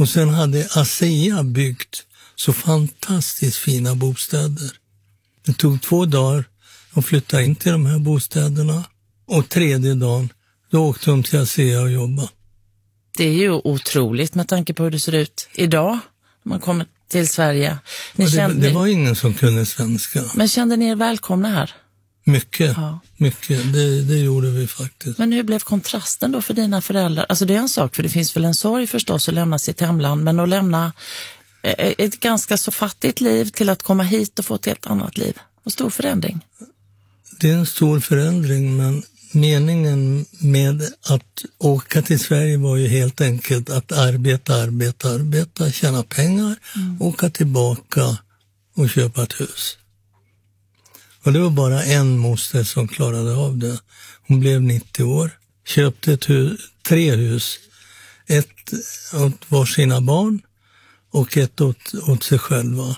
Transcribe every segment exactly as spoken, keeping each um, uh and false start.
Och sen hade ASEA byggt så fantastiskt fina bostäder. Det tog två dagar att flytta in till de här bostäderna. Och tredje dagen, då åkte de till ASEA och jobba. Det är ju otroligt med tanke på hur det ser ut idag. Man kommer till Sverige. Ni det, kände, det var ingen som kunde svenska. Men kände ni er välkomna här? Mycket, ja. mycket. Det, det gjorde vi faktiskt. Men hur blev kontrasten då för dina föräldrar? Alltså det är en sak, för det finns väl en sorg förstås att lämna sitt hemland. Men att lämna ett ganska så fattigt liv till att komma hit och få ett helt annat liv. Och stor förändring. Det är en stor förändring, men meningen med att åka till Sverige var ju helt enkelt att arbeta, arbeta, arbeta, tjäna pengar, mm. åka tillbaka och köpa ett hus. Och det var bara en moster som klarade av det. Hon blev nittio år, köpte ett hus, tre hus. Ett åt var sina barn och ett åt, åt sig själva.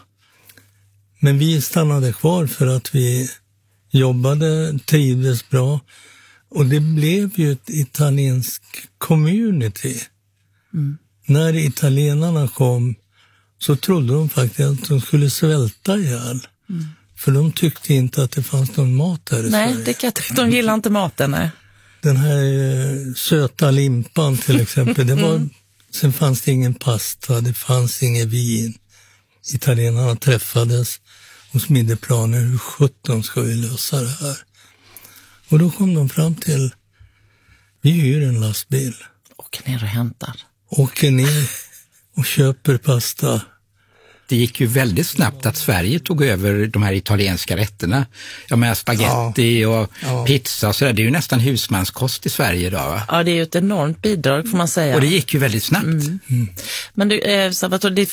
Men vi stannade kvar för att vi jobbade, trivdes bra. Och det blev ju ett italiensk community. Mm. När italienarna kom så trodde de faktiskt att de skulle svälta ihjäl. Mm. För de tyckte inte att det fanns någon mat här i nej, Sverige. Det kan, de gillar inte maten, nej. Den här eh, söta limpan till exempel, det var, mm. sen fanns det ingen pasta, det fanns ingen vin. Italienarna träffades och smidde planer, hur sjutton ska vi lösa det här? Och då kom de fram till, vi hyr en lastbil. Åker ner och hämtar. Åker ner och köper pasta. Det gick ju väldigt snabbt att Sverige tog över de här italienska rätterna. Jag menar spaghetti ja, och ja. pizza och sådär. Det är ju nästan husmanskost i Sverige idag, va? Ja, det är ju ett enormt bidrag får man säga. Och det gick ju väldigt snabbt. Mm. Mm. Men du, eh, Salvatore,